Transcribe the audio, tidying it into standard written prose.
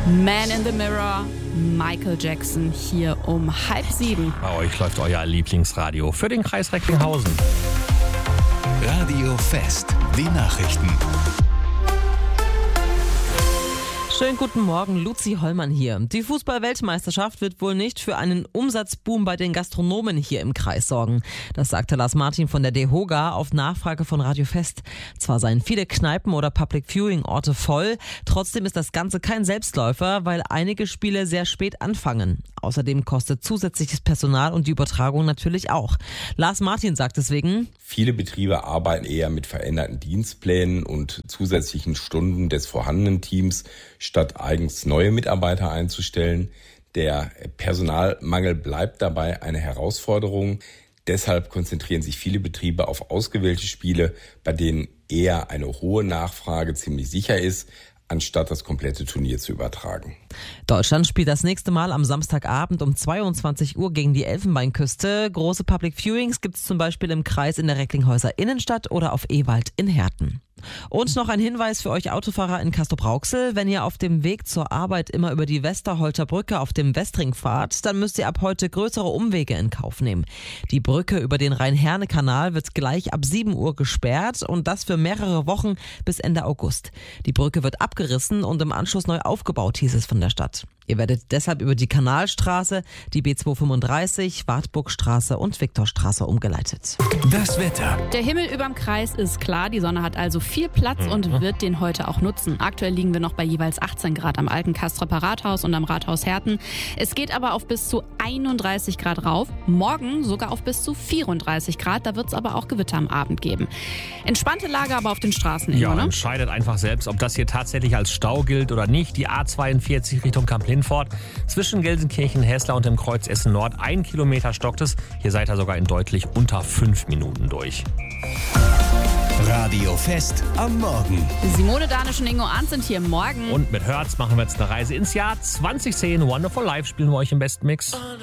Man in the Mirror, Michael Jackson hier um 6:30. Bei euch läuft euer Lieblingsradio für den Kreis Recklinghausen. Radio Fest, die Nachrichten. Schönen guten Morgen, Luzi Hollmann hier. Die Fußball-Weltmeisterschaft wird wohl nicht für einen Umsatzboom bei den Gastronomen hier im Kreis sorgen. Das sagte Lars Martin von der DEHOGA auf Nachfrage von Radio Fest. Zwar seien viele Kneipen oder Public-Viewing-Orte voll, trotzdem ist das Ganze kein Selbstläufer, weil einige Spiele sehr spät anfangen. Außerdem kostet zusätzliches Personal und die Übertragung natürlich auch. Lars Martin sagt deswegen: Viele Betriebe arbeiten eher mit veränderten Dienstplänen und zusätzlichen Stunden des vorhandenen Teams, statt eigens neue Mitarbeiter einzustellen. Der Personalmangel bleibt dabei eine Herausforderung. Deshalb konzentrieren sich viele Betriebe auf ausgewählte Spiele, bei denen eher eine hohe Nachfrage ziemlich sicher ist, anstatt das komplette Turnier zu übertragen. Deutschland spielt das nächste Mal am Samstagabend um 22 Uhr gegen die Elfenbeinküste. Große Public Viewings gibt es zum Beispiel im Kreis in der Recklinghäuser Innenstadt oder auf Ewald in Herten. Und noch ein Hinweis für euch Autofahrer in Castrop-Rauxel: Wenn ihr auf dem Weg zur Arbeit immer über die Westerholter Brücke auf dem Westring fahrt, dann müsst ihr ab heute größere Umwege in Kauf nehmen. Die Brücke über den Rhein-Herne-Kanal wird gleich ab 7 Uhr gesperrt und das für mehrere Wochen bis Ende August. Die Brücke wird abgerissen und im Anschluss neu aufgebaut, hieß es von der Stadt. Ihr werdet deshalb über die Kanalstraße, die B235, Wartburgstraße und Viktorstraße umgeleitet. Das Wetter. Der Himmel überm Kreis ist klar, die Sonne hat also viel Platz und wird den heute auch nutzen. Aktuell liegen wir noch bei jeweils 18 Grad am alten Castroper Rathaus und am Rathaus Herten. Es geht aber auf bis zu 31 Grad rauf, morgen sogar auf bis zu 34 Grad, da wird es aber auch Gewitter am Abend geben. Entspannte Lage aber auf den Straßen Ja, immer, ne? entscheidet einfach selbst, ob das hier tatsächlich als Stau gilt oder nicht. Die A42 Richtung Kamp-Lindfort zwischen Gelsenkirchen, Hessler und dem Kreuz Essen Nord. 1 Kilometer stockt es. Hier seid ihr sogar in deutlich unter 5 Minuten durch. Radio Fest am Morgen. Simone Danisch und Ingo Arndt sind hier morgen. Und mit Hertz machen wir jetzt eine Reise ins Jahr 2010. Wonderful Life spielen wir euch im besten Mix.